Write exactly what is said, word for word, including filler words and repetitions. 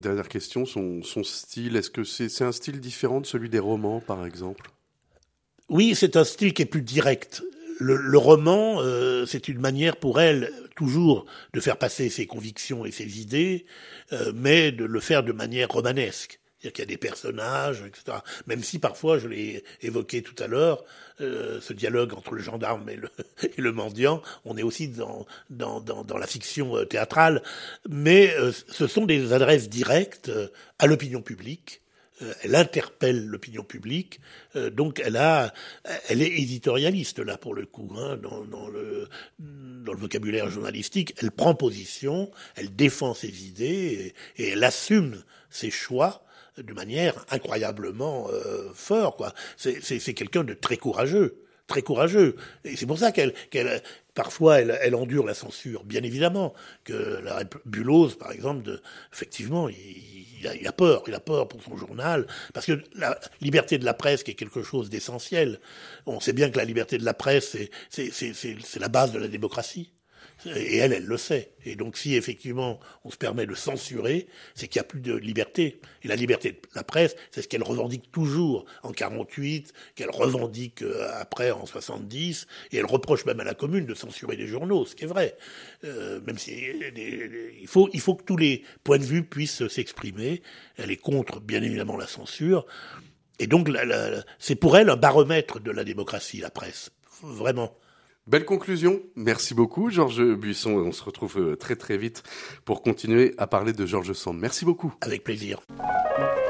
Dernière question, son, son style, est-ce que c'est, c'est un style différent de celui des romans, par exemple ? Oui, c'est un style qui est plus direct. Le, le roman, euh, c'est une manière pour elle, toujours, de faire passer ses convictions et ses idées, euh, mais de le faire de manière romanesque. C'est-à-dire qu'il y a des personnages, et cetera. Même si parfois, je l'ai évoqué tout à l'heure, euh, ce dialogue entre le gendarme et le, et le mendiant, on est aussi dans, dans, dans, dans la fiction euh, théâtrale. Mais euh, ce sont des adresses directes euh, à l'opinion publique. Euh, elle interpelle l'opinion publique, euh, donc elle a, elle est éditorialiste là pour le coup, hein, dans, dans le dans le vocabulaire journalistique. Elle prend position, elle défend ses idées et, et elle assume ses choix de manière incroyablement euh, fort, quoi. C'est, c'est, c'est quelqu'un de très courageux, très courageux. Et c'est pour ça qu'elle, qu'elle parfois, elle, elle endure la censure. Bien évidemment que la Bulloz, par exemple, de, effectivement, il, il, a, il a peur, il a peur pour son journal, parce que la liberté de la presse, qui est quelque chose d'essentiel. On sait bien que la liberté de la presse, c'est, c'est, c'est, c'est, c'est la base de la démocratie. Et elle, elle le sait. Et donc, si effectivement on se permet de censurer, c'est qu'il n'y a plus de liberté. Et la liberté de la presse, c'est ce qu'elle revendique toujours en quarante-huit, qu'elle revendique après en soixante-dix, et elle reproche même à la Commune de censurer des journaux, ce qui est vrai. Euh, même si il faut, il faut que tous les points de vue puissent s'exprimer. Elle est contre, bien évidemment, la censure. Et donc, la, la, c'est pour elle un baromètre de la démocratie, la presse. Vraiment. Belle conclusion. Merci beaucoup, Georges Buisson. On se retrouve très très vite pour continuer à parler de George Sand. Merci beaucoup. Avec plaisir.